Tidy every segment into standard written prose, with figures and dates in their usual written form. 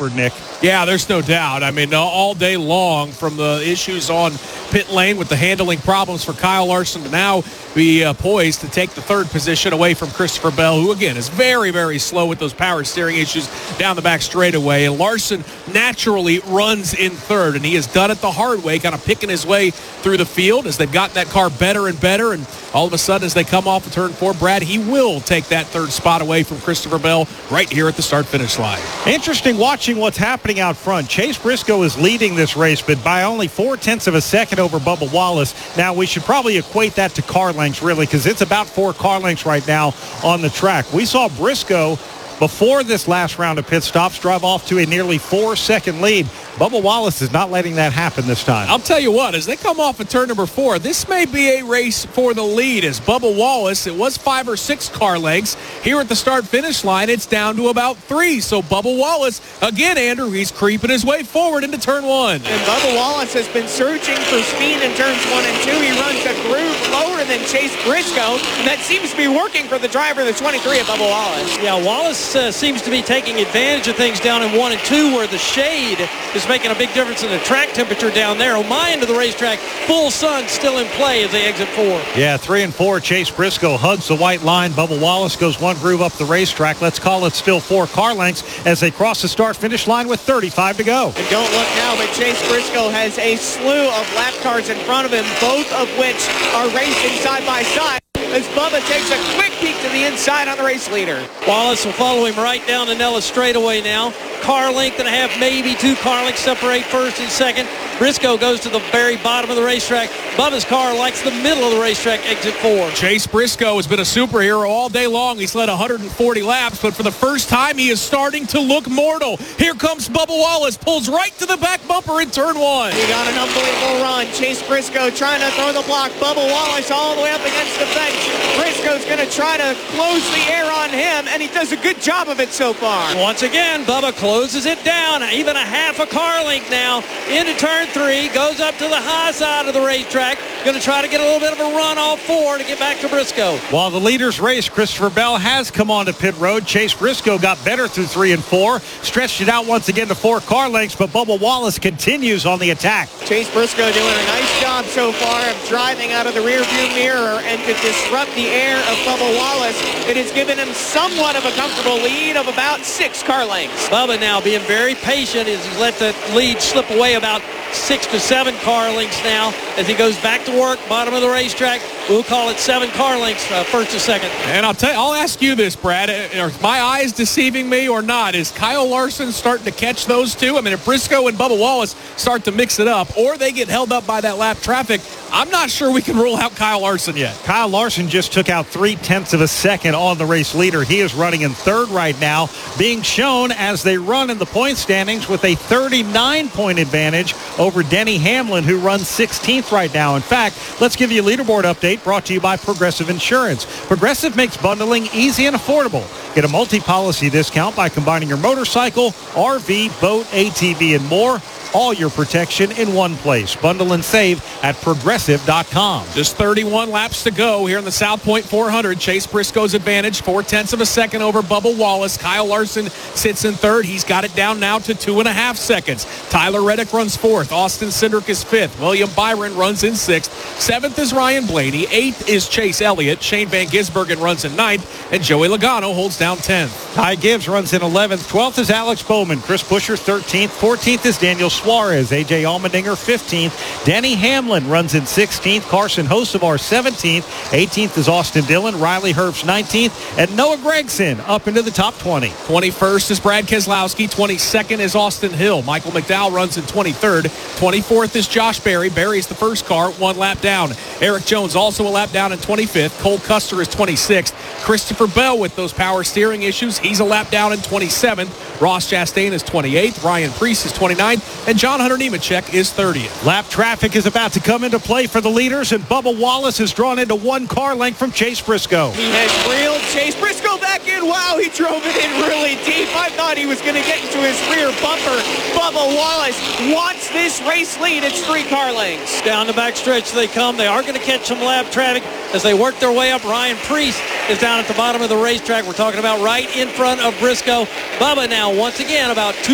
covered, Nick. Yeah, there's no doubt. I mean, all day long, from the issues on pit lane with the handling problems for Kyle Larson to now be poised to take the third position away from Christopher Bell, who, again, is very, very slow with those power steering issues down the back straightaway. And Larson naturally runs in third, and he has done it the hard way, kind of picking his way through the field as they've gotten that car better and better. And all of a sudden, as they come off of turn 4, Brad, he will take that third spot away from Christopher Bell right here at the start-finish line. Interesting watching what's happening out front. Chase Briscoe is leading this race, but by only 0.4 of a second over Bubba Wallace. Now, we should probably equate that to car lengths, really, because it's about 4 car lengths right now on the track. We saw Briscoe, before this last round of pit stops, drive off to a nearly 4-second lead. Bubba Wallace is not letting that happen this time. I'll tell you what, as they come off of turn number 4, this may be a race for the lead as Bubba Wallace, it was 5 or 6 car lengths. Here at the start-finish line, it's down to about 3. So Bubba Wallace, again, Andrew, he's creeping his way forward into turn 1. And Bubba Wallace has been searching for speed in turns 1 and 2. He runs a groove lower than Chase Briscoe, and that seems to be working for the driver, the 23 of Bubba Wallace. Yeah, Wallace seems to be taking advantage of things down in 1 and 2 where the shade is making a big difference in the track temperature down there. On my end of the racetrack, full sun still in play as they exit 4. Yeah, 3 and 4, Chase Briscoe hugs the white line. Bubba Wallace goes 1 groove up the racetrack. Let's call it still 4 car lengths as they cross the start-finish line with 35 to go. And don't look now, but Chase Briscoe has a slew of lap cars in front of him, both of which are racing side by side, as Bubba takes a quick peek to the inside on the race leader. Wallace will follow him right down the Nellis straightaway now. Car length and a half, maybe 2 car lengths separate first and second. Briscoe goes to the very bottom of the racetrack. Bubba's car likes the middle of the racetrack, exit 4. Chase Briscoe has been a superhero all day long. He's led 140 laps, but for the first time, he is starting to look mortal. Here comes Bubba Wallace, pulls right to the back bumper in turn 1. He got an unbelievable run. Chase Briscoe trying to throw the block. Bubba Wallace all the way up against the fence. Briscoe's going to try to close the air on him, and he does a good job of it so far. Once again, Bubba closes it down, even a half a car length now into turn 3, goes up to the high side of the racetrack, going to try to get a little bit of a run off 4 to get back to Briscoe. While the leaders race, Christopher Bell has come onto pit road. Chase Briscoe got better through 3 and 4, stretched it out once again to 4 car lengths, but Bubba Wallace continues on the attack. Chase Briscoe doing a nice job so far of driving out of the rearview mirror and to disrupt the air of Bubba Wallace. It has given him somewhat of a comfortable lead of about 6 car lengths. Bubba now being very patient as he's let the lead slip away about 6 to 7 car lengths now as he goes back to work, bottom of the racetrack. We'll call it 7 car lengths, first to second. And I'll ask you this, Brad. Are my eyes deceiving me or not? Is Kyle Larson starting to catch those two? I mean, if Briscoe and Bubba Wallace start to mix it up or they get held up by that lap traffic, I'm not sure we can rule out Kyle Larson yet. Kyle Larson just took out 0.3 of a second on the race leader. He is running in third right now, being shown as they run in the point standings with a 39-point advantage over Denny Hamlin, who runs 16th right now. In fact, let's give you a leaderboard update brought to you by Progressive Insurance. Progressive makes bundling easy and affordable. Get a multi-policy discount by combining your motorcycle, RV, boat, ATV, and more. All your protection in one place. Bundle and save at Progressive.com. Just 31 laps to go here in the South Point 400. Chase Briscoe's advantage, 0.4 of a second over Bubba Wallace. Kyle Larson sits in third. He's got it down now to 2.5 seconds. Tyler Reddick runs fourth. Austin Cindric is fifth. William Byron runs in sixth. Seventh is Ryan Blaney. Eighth is Chase Elliott. Shane Van Gisbergen runs in ninth. And Joey Logano holds down 10th. Ty Gibbs runs in 11th. 12th is Alex Bowman. Chris Buescher 13th. 14th is Daniel Suarez. A.J. Allmendinger 15th. Denny Hamlin runs in 16th. Carson Hocevar 17th. 18th is Austin Dillon. Riley Herbst 19th. And Noah Gragson up into the top 20. 21st is Brad Keselowski. 22nd is Austin Hill. Michael McDowell runs in 23rd. 24th is Josh Berry. Berry's the first car, 1 lap down. Eric Jones also a lap down in 25th. Cole Custer is 26th. Christopher Bell with those power steering issues. He's a lap down in 27th. Ross Chastain is 28th. Ryan Preece is 29th. And John Hunter Nemechek is 30th. Lap traffic is about to come into play for the leaders, and Bubba Wallace is drawn into 1 car length from Chase Briscoe. He has reeled Chase Briscoe back in. Wow, he drove it in really deep. I thought he was going to get into his rear bumper. Bubba Wallace wants this race lead. It's 3 car lengths. Down the back stretch they come. They are going to catch some lap traffic as they work their way up. Ryan Preece is down at the bottom of the racetrack. We're talking about right in front of Briscoe. Bubba now once again about 2 car lengths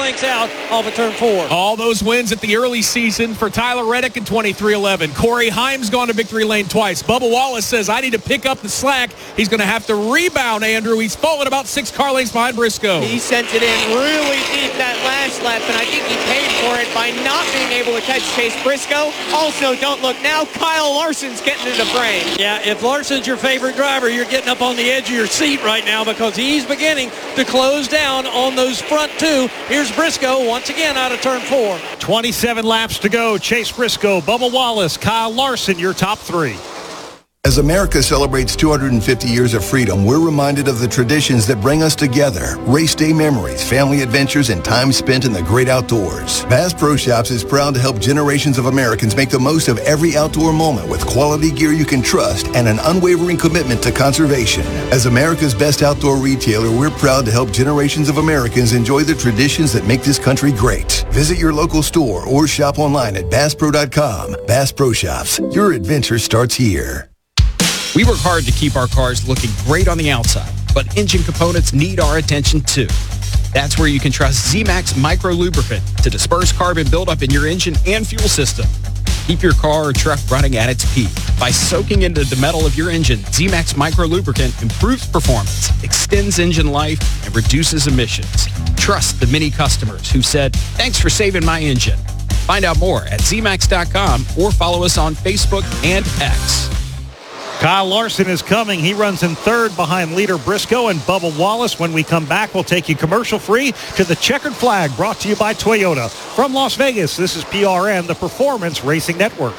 lengths out off of turn 4. All those wins at the early season for Tyler Reddick in 23-11. Corey Himes gone to victory lane twice. Bubba Wallace says, I need to pick up the slack. He's going to have to rebound, Andrew. He's fallen about 6 car lengths behind Briscoe. He sent it in really deep that last lap, and I think he paid for it by not being able to catch Chase Briscoe. Also, don't look now, Kyle Larson's getting into the frame. Yeah, if Larson's your favorite driver, you're getting up on the edge of your seat right now because he's beginning to close down on those front 2. Here's Briscoe once again out of turn 4. 27 laps to go. Chase Briscoe, Bubba Wallace, Kyle Larson, your top 3. As America celebrates 250 years of freedom, we're reminded of the traditions that bring us together. Race day memories, family adventures, and time spent in the great outdoors. Bass Pro Shops is proud to help generations of Americans make the most of every outdoor moment with quality gear you can trust and an unwavering commitment to conservation. As America's best outdoor retailer, we're proud to help generations of Americans enjoy the traditions that make this country great. Visit your local store or shop online at BassPro.com. Bass Pro Shops, your adventure starts here. We work hard to keep our cars looking great on the outside, but engine components need our attention too. That's where you can trust Z-Max Micro Lubricant to disperse carbon buildup in your engine and fuel system. Keep your car or truck running at its peak. By soaking into the metal of your engine, Z-Max Micro Lubricant improves performance, extends engine life, and reduces emissions. Trust the many customers who said, "Thanks for saving my engine." Find out more at zmax.com or follow us on Facebook and X. Kyle Larson is coming. He runs in 3rd behind leader Briscoe and Bubba Wallace. When we come back, we'll take you commercial-free to the Checkered Flag, brought to you by Toyota. From Las Vegas, this is PRN, the Performance Racing Network.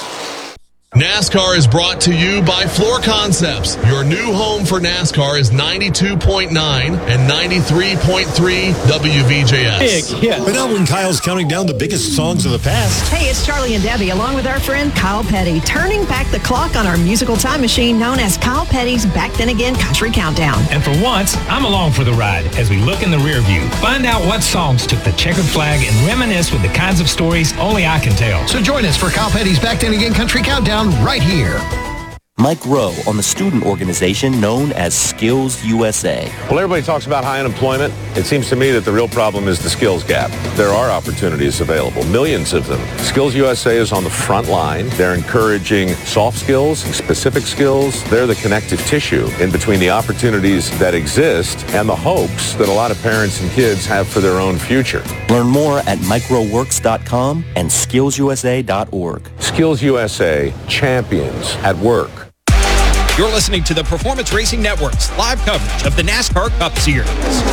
NASCAR is brought to you by Floor Concepts. Your new home for NASCAR is 92.9 and 93.3 WVJS. Big hit. But now when Kyle's counting down the biggest songs of the past. Hey, it's Charlie and Debbie, along with our friend Kyle Petty, turning back the clock on our musical time machine known as Kyle Petty's Back Then Again Country Countdown. And for once, I'm along for the ride as we look in the rear view. Find out what songs took the checkered flag and reminisce with the kinds of stories only I can tell. So join us for Kyle Petty's Back Then Again Country Countdown right here. Mike Rowe on the student organization known as Skills USA. Well, everybody talks about high unemployment. It seems to me that the real problem is the skills gap. There are opportunities available, millions of them. Skills USA is on the front line. They're encouraging soft skills, specific skills. They're the connective tissue in between the opportunities that exist and the hopes that a lot of parents and kids have for their own future. Learn more at microworks.com and skillsusa.org. Skills USA, champions at work. You're listening to the Performance Racing Network's live coverage of the NASCAR Cup Series.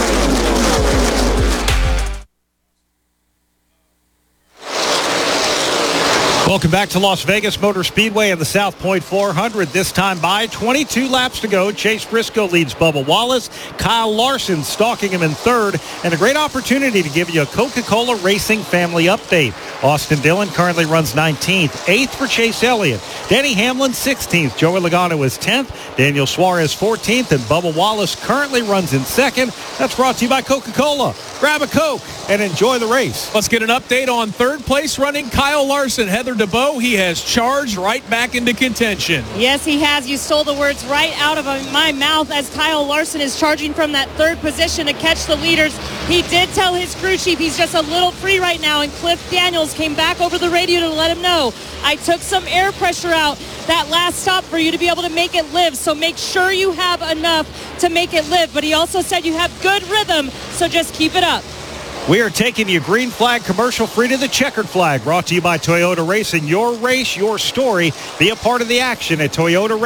Welcome back to Las Vegas Motor Speedway and the South Point 400. This time by 22 laps to go. Chase Briscoe leads Bubba Wallace. Kyle Larson stalking him in 3rd. And a great opportunity to give you a Coca-Cola Racing family update. Austin Dillon currently runs 19th. 8th for Chase Elliott. Denny Hamlin 16th. Joey Logano is 10th. Daniel Suarez 14th. And Bubba Wallace currently runs in 2nd. That's brought to you by Coca-Cola. Grab a Coke and enjoy the race. Let's get an update on 3rd place running Kyle Larson. Heather DeBow, he has charged right back into contention. Yes, he has. You stole the words right out of my mouth as Kyle Larson is charging from that 3rd position to catch the leaders. He did tell his crew chief he's just a little free right now, and Cliff Daniels came back over the radio to let him know, I took some air pressure out that last stop for you to be able to make it live, so make sure you have enough to make it live. But he also said you have good rhythm, so just keep it up. We are taking you green flag commercial free to the Checkered Flag, brought to you by Toyota Racing. Your race, your story. Be a part of the action at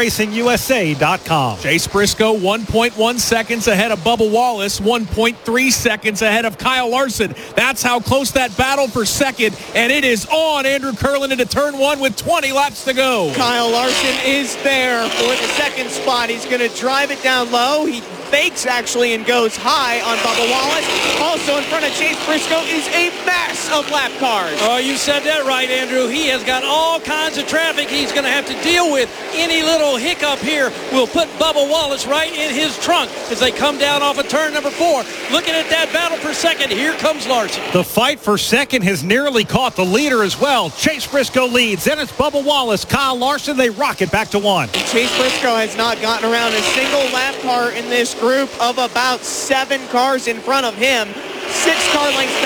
ToyotaRacingUSA.com. Chase Briscoe 1.1 seconds ahead of Bubba Wallace, 1.3 seconds ahead of Kyle Larson. That's how close that battle for 2nd, and it is on. Andrew Curlin into turn 1 with 20 laps to go. Kyle Larson is there for the 2nd spot. He's going to drive it down low. He fakes actually and goes high on Bubba Wallace. Also in front of Chase Briscoe is a mass of lap cars. Oh, you said that right, Andrew. He has got all kinds of traffic he's going to have to deal with. Any little hiccup here will put Bubba Wallace right in his trunk as they come down off of turn number 4. Looking at that battle for 2nd, here comes Larson. The fight for 2nd has nearly caught the leader as well. Chase Briscoe leads. Then it's Bubba Wallace, Kyle Larson. They rocket back to 1. Chase Briscoe has not gotten around a single lap car in this group of about 7 cars in front of him. 6 car lengths